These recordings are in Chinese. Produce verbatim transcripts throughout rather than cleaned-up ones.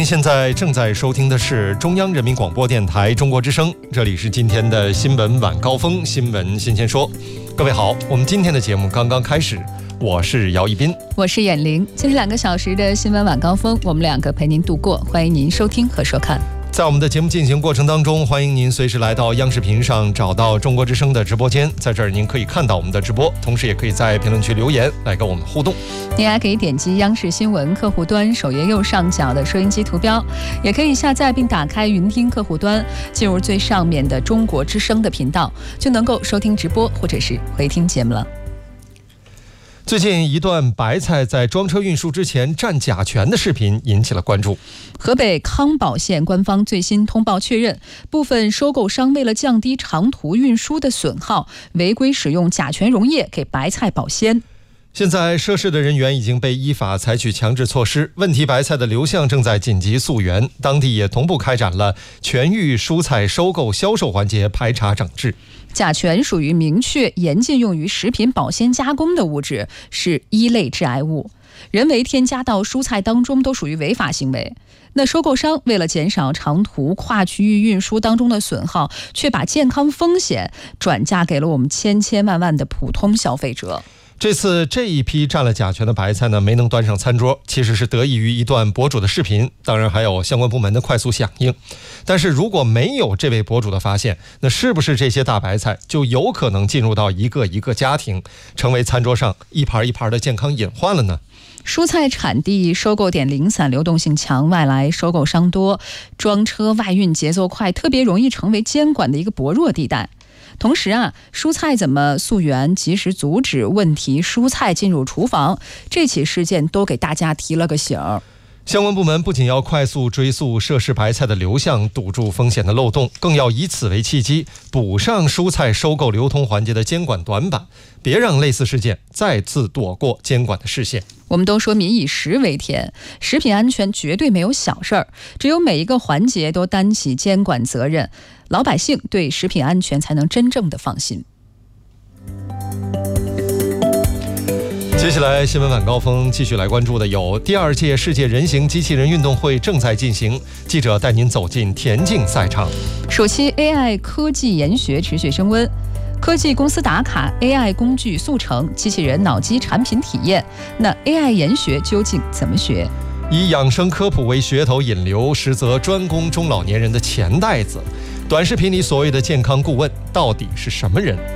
您现在正在收听的是中央人民广播电台中国之声，这里是今天的新闻晚高峰，新闻新鲜说。各位好，我们今天的节目刚刚开始，我是姚一斌， 我是眼玲。今天两个小时的新闻晚高峰，我们两个陪您度过，欢迎您收听和收看。 在我们的节目进行过程当中，欢迎您随时来到央视频上找到中国之声的直播间，在这儿您可以看到我们的直播，同时也可以在评论区留言来跟我们互动。 您还可以点击央视新闻客户端首页右上角的收音机图标，也可以下载并打开云听客户端，进入最上面的中国之声的频道，就能够收听直播或者是回听节目了。 最近一段白菜在装车运输之前蘸甲醛的视频引起了关注。 河北康保县官方最新通报确认，部分收购商为了降低长途运输的损耗，违规使用甲醛溶液给白菜保鲜。 现在涉事的人员已经被依法采取强制措施，问题白菜的流向正在紧急溯源，当地也同步开展了全域蔬菜收购销售环节排查整治。 甲醛属于明确严禁用于食品保鲜加工的物质，是一类致癌物，人为添加到蔬菜当中都属于违法行为。那收购商为了减少长途跨区域运输当中的损耗，却把健康风险转嫁给了我们千千万万的普通消费者。 这次这一批蘸了甲醛的白菜呢，没能端上餐桌，其实是得益于一段博主的视频，当然还有相关部门的快速响应。但是如果没有这位博主的发现，那是不是这些大白菜就有可能进入到一个一个家庭，成为餐桌上一盘一盘的健康隐患了呢？ 蔬菜产地收购点零散，流动性强，外来收购商多，装车外运节奏快，特别容易成为监管的一个薄弱地带。同时啊，蔬菜怎么溯源，及时阻止问题蔬菜进入厨房，这起事件都给大家提了个醒儿。 相关部门不仅要快速追溯涉事白菜的流向，堵住风险的漏洞，更要以此为契机，补上蔬菜收购流通环节的监管短板，别让类似事件再次躲过监管的视线。 我们都说民以食为天，食品安全绝对没有小事儿，只有每一个环节都担起监管责任，老百姓对食品安全才能真正的放心。 接下来新闻晚高峰继续来关注的有第二届世界人形机器人运动会正在进行，记者带您走进田径赛场。 暑期 A I 科技研学持续升温，科技公司打卡 A I 工具速成，机器人脑机产品体验。那 A I 研学究竟怎么学？ 以养生科普为噱头引流，实则专攻中老年人的钱袋子。短视频里所谓的健康顾问到底是什么人？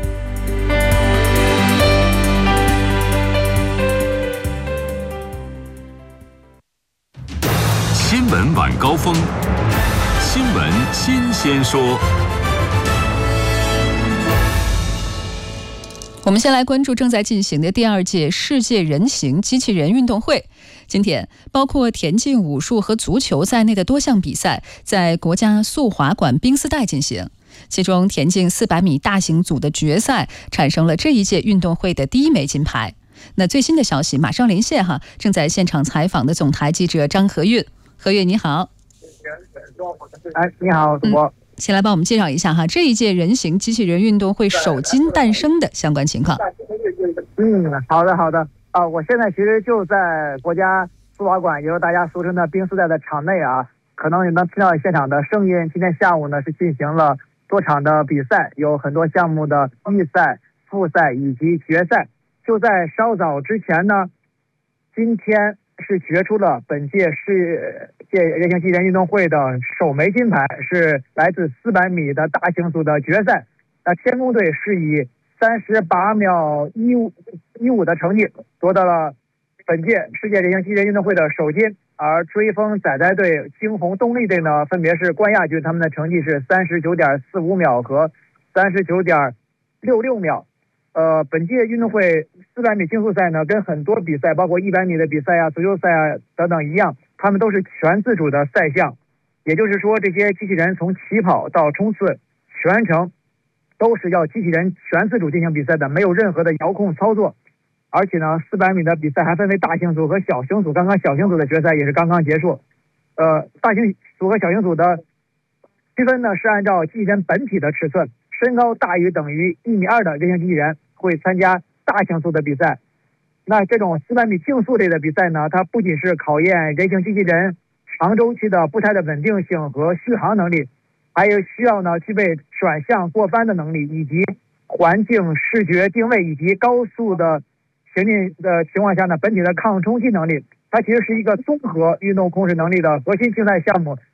新闻晚高峰，新闻新鲜说。 我们先来关注正在进行的第二届世界人形机器人运动会。今天，包括田径、武术和足球在内的多项比赛在国家速滑馆冰丝带进行。其中，田径四百米大型组的决赛产生了这一届运动会的第一枚金牌。那最新的消息马上连线哈，正在现场采访的总台记者张和运。何月你好。 哎，你好，主播。 嗯，先来帮我们介绍一下哈，这一届人形机器人运动会首金诞生的相关情况。 嗯，好的，好的。啊，我现在其实就在国家速滑馆，也就是大家俗称的冰丝带的场内啊，可能也能听到现场的声音。今天下午呢是进行了多场的比赛，有很多项目的预赛、复赛以及决赛。就在稍早之前呢，今天是决出了本届世界人形机器人运动会的首枚金牌，是来自四百米的大型组的决赛。那天宫队是以三十八秒一五一五的成绩夺得了本届世界人形机器人运动会的首金，而追风仔仔队、惊鸿动力队呢，分别是冠亚军，他们的成绩是三十九点四五秒和三十九点六六秒。呃，本届运动会四百米竞速赛呢，跟很多比赛，包括一百米的比赛啊、足球赛啊等等一样，他们都是全自主的赛项。也就是说，这些机器人从起跑到冲刺，全程都是要机器人全自主进行比赛的，没有任何的遥控操作。而且呢，四百米的比赛还分为大型组和小型组，刚刚小型组的决赛也是刚刚结束。呃，大型组和小型组的区分呢是按照机器人本体的尺寸，身高大于等于一米二的人形机器人会参加大型组的比赛。那这种四百米竞速类的比赛呢，它不仅是考验人形机器人长周期的步态的稳定性和续航能力，还有需要呢具备转向过弯的能力，以及环境视觉定位以及高速的行进的情况下呢本体的抗冲击能力。它其实是一个综合运动控制能力的核心竞赛项目，